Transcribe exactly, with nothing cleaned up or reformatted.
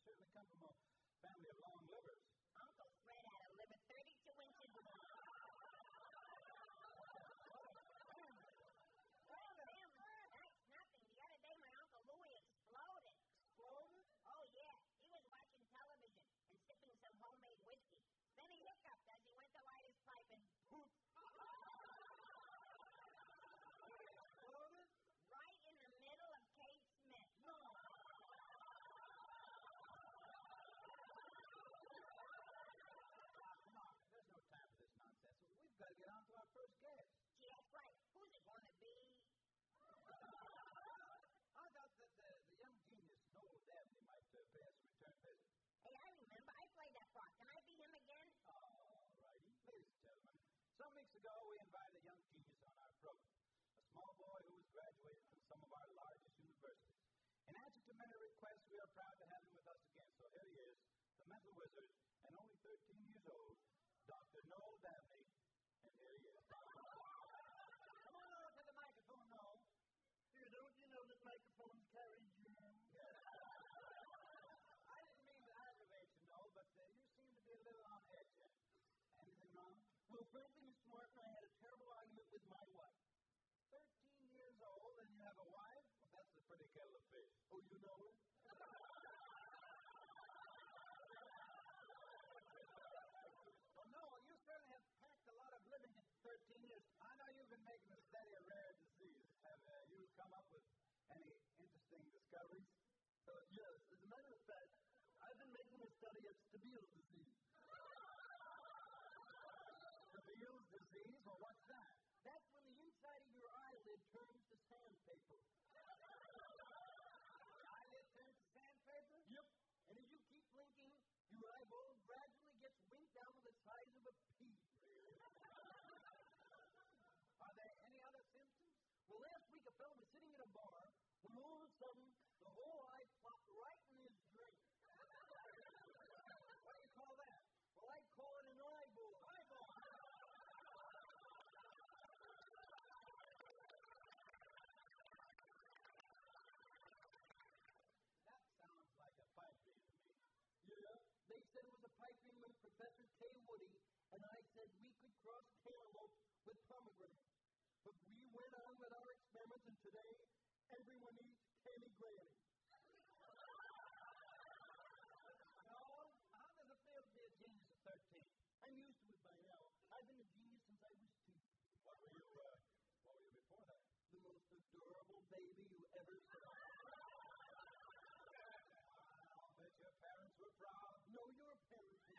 certainly come from a family of long livers. Uncle Fred had a liver thirty-two inches long. Well, Tim, that's nothing. The other day, my Uncle Louie exploded. Exploded? Oh, yeah. He was watching television and sipping some homemade whiskey. Then he hiccuped as he went to light his pipe and poof. Exploded? Right in the middle of Kate Smith. No. Come on, there's no time for this nonsense. We've got to get on to our first guest. Gee, that's right. Who's it going to be? I thought that the, the young genius, Noel Dabney, might uh, pay us a return visit. Hey, I remember. I played that part. Can I be him again? All righty. Ladies and gentlemen, some weeks ago we invited a young genius on our program. A small boy who was graduated from some of our largest universities. In answer to many requests, we are proud to have him with us again. So here he is, the mental wizard, and only thirteen years old, Doctor Noel Dabney. And here he is. Come on over to the microphone, Noel. Here, don't you know that microphones carry germs? I didn't mean to aggravate you, Noel, but uh, you seem to be a little on edge. Anything wrong? Well, frankly, Mister Martin, I had a terrible argument with my wife. Thirteen years old and you have a wife? Well, that's a pretty kettle of fish. Oh, you know her? Well, Noel, you certainly have packed a lot of living in thirteen years. I know you've been making a study of rare diseases. Have uh, you come up with any interesting discoveries? Uh, yes, as a matter of fact, I've been making a study of Stabile disease. Stabile disease? Well, what's that? That's when the inside of your eyelid turns to sandpaper. Eyelid turns to sandpaper? Yep. And as you keep blinking, your eyeball gradually gets winked down to the size of a pea. Are there any other symptoms? Well, last week a fellow was sitting in a bar when all of a sudden the whole eye plopped right in his drink. What do you call that? Well, I call it an eyeball. Eyeball. That sounds like a pipe dream to me. Yeah, they said it was a pipe dream with Professor K. Woody, and I said we could cross cantaloupe with pomegranates. But we went on with our experiments, and today everyone eats candy granny. Noel, how does it feel to be a genius at thirteen? I'm used to it by now. I've been a genius since I was two. What were you, uh, what were you before that? The most adorable baby you ever saw. I'll bet your parents were proud. No, your parents were